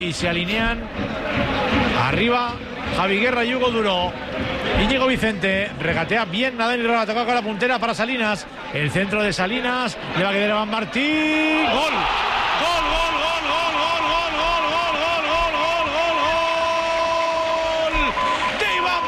Y se alinean arriba Javi Guerra y Hugo Duro. Íñigo Vicente regatea bien, nada y la toca con la puntera para Salinas. El centro de Salinas, le va a quedar Iván Martín. ¡Gol! ¡Gol, gol, gol, gol, gol, gol, gol, gol, gol, gol, gol, gol, gol! ¡De Iván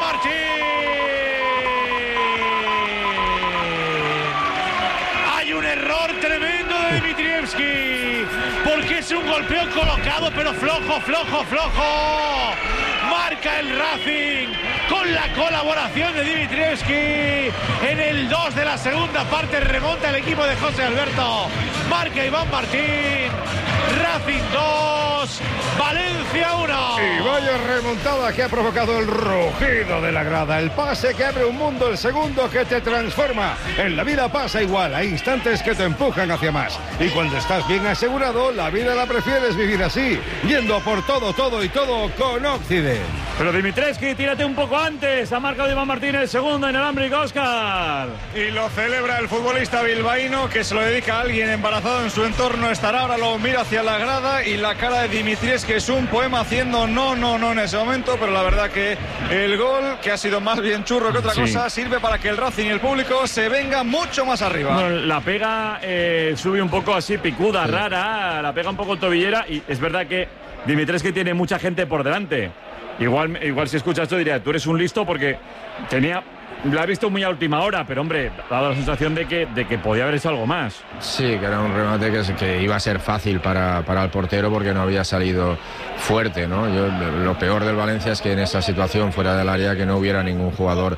Martín! Hay un error tremendo de Dimitrievski, porque es un golpeo colocado, pero flojo, flojo, flojo. Marca el Racing con la colaboración de Dimitrievski. En el 2 de la segunda parte remonta el equipo de José Alberto. Marca Iván Martín. Racing 2, Valencia 1. Y vaya remontada que ha provocado el rugido de la grada. El pase que abre un mundo, el segundo que te transforma. En la vida pasa igual, hay instantes que te empujan hacia más. Y cuando estás bien asegurado, la vida la prefieres vivir así, yendo por todo, todo y todo con Occident. Pero Dimitrievski, tírate un poco antes. Ha marcado Iván Martín el segundo en el alámbrico, Óscar. Y lo celebra el futbolista bilbaíno, que se lo dedica a alguien embarazado en su entorno. Estará ahora, lo mira hacia la grada, y la cara de Dimitrievski es un poema haciendo no en ese momento. Pero la verdad que el gol, que ha sido más bien churro que otra cosa, sirve para que el Racing y el público se venga mucho más arriba. Bueno, la pega sube un poco así, picuda, rara. La pega un poco tobillera. Y es verdad que Dimitrievski tiene mucha gente por delante. Igual si escuchas esto diría, tú eres un listo, porque la he visto muy a última hora, pero hombre, ha dado la sensación de que podía haber hecho algo más. Sí, que era un remate que iba a ser fácil para el portero, porque no había salido fuerte, ¿no? Lo peor del Valencia es que en esa situación fuera del área que no hubiera ningún jugador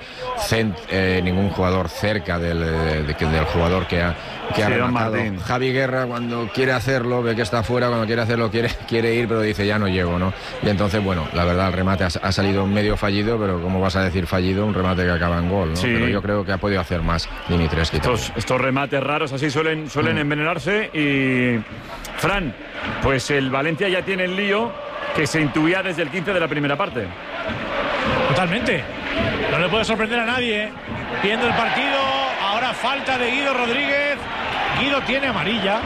cerca del jugador que ha rematado. Javi Guerra, cuando quiere hacerlo, ve que está fuera, cuando quiere hacerlo quiere ir, pero dice ya no llego, ¿no? Y entonces, bueno, la verdad el remate ha salido medio fallido, pero ¿cómo vas a decir fallido? Un remate que acaba en gol, ¿no? Sí. Pero yo creo que ha podido hacer más Dimitrievski. Estos remates raros así suelen envenenarse. Y Fran, pues el Valencia ya tiene el lío que se intuía desde el 15 de la primera parte. Totalmente. No le puede sorprender a nadie. Viendo el partido, ahora falta de Guido Rodríguez. Guido tiene amarilla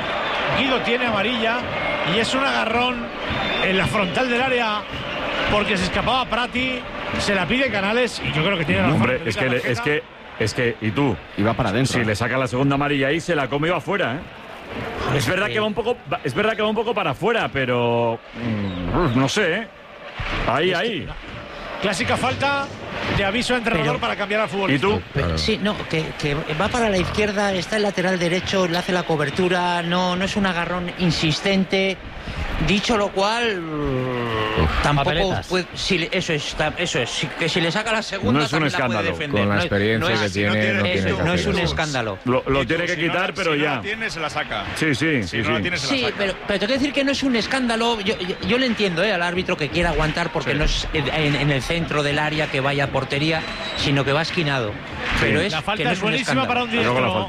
y es un agarrón en la frontal del área porque se escapaba Prati, se la pide Canales y yo creo que tiene razón. Hombre, es que y tú iba para adentro. Si le saca la segunda amarilla ahí, se la come y va afuera, ¿eh? Es verdad que va un poco para afuera, pero no sé, ¿eh? Ahí. Clásica falta de aviso a entrenador para cambiar al futbolista. ¿Y tú? Sí, no, que va para la izquierda, está el lateral derecho, le hace la cobertura, no es un agarrón insistente. Dicho lo cual, tampoco puede, eso es, que si le saca la segunda no es un también escándalo. la puede defender. Con la experiencia que tiene, no es un escándalo. Lo tiene que quitar, pero ya. Si no la tiene, se la saca. Sí. No la tiene, se la saca. Pero te quiero decir que no es un escándalo. Yo le entiendo al árbitro que quiera aguantar, porque no es en el centro del área que vaya a portería, sino que va esquinado. Pero la falta que no es buenísima para un diestro.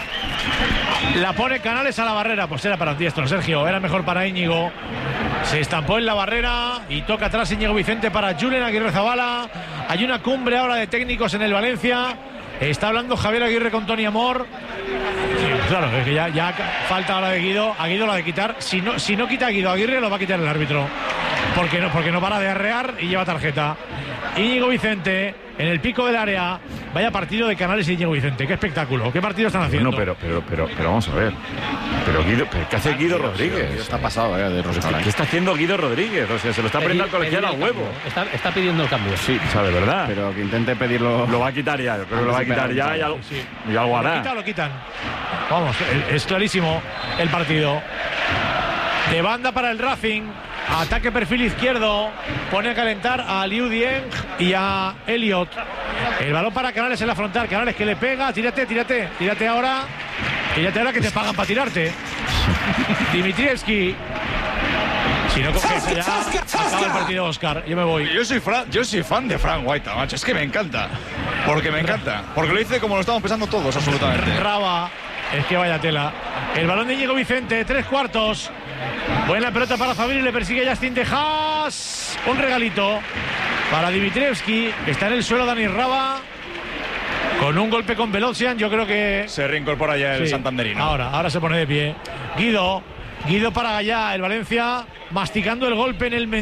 La pone Canales a la barrera, pues era para un diestro, Sergio, era mejor para Íñigo. Se estampó en la barrera y toca atrás Íñigo Vicente para Julen Aguirrezabala. Hay una cumbre ahora de técnicos en el Valencia. Está hablando Javier Aguirre con Tony Amor. Sí, claro, es que ya falta ahora de Guido. A Guido la de quitar. Si no quita a Guido, Aguirre lo va a quitar el árbitro. Porque no para de arrear y lleva tarjeta. Íñigo Vicente en el pico del área. Vaya partido de Canales y Íñigo Vicente. Qué espectáculo. Qué partido están haciendo. Bueno, pero vamos a ver. Pero ¿qué hace Guido Rodríguez? Está pasado, de Roscal. ¿Qué está haciendo Guido Rodríguez? O sea, se lo está poniendo al colegial a huevo. Está pidiendo el cambio. Sí, o sea, de verdad. Pero que intente pedirlo. Lo va a quitar ya. Yo creo que lo va a quitar ya y algo hará. Lo quitan. Vamos, es clarísimo el partido. De banda para el Racing. Ataque perfil izquierdo. Pone a calentar a Liu Dieng y a Elliot. El balón para Canales en la frontal. Canales que le pega. Tírate ahora. Tírate ahora que te pagan para tirarte. Dimitrievski. Si no coges ya, acaba el partido, Óscar. Yo me voy. Yo soy fan de Frank White, macho. Es que me encanta. Porque lo dice como lo estamos pensando todos, absolutamente. Raba. Es que vaya tela. El balón de Íñigo Vicente, 3/4. Buena pelota para Fabri, le persigue Justin Tejas. Un regalito para Dimitrievski. Está en el suelo Dani Raba. Con un golpe con Velocian, yo creo que se reincorpora ya el santanderino. Ahora se pone de pie. Guido Guido para Gallá, el Valencia masticando el golpe en el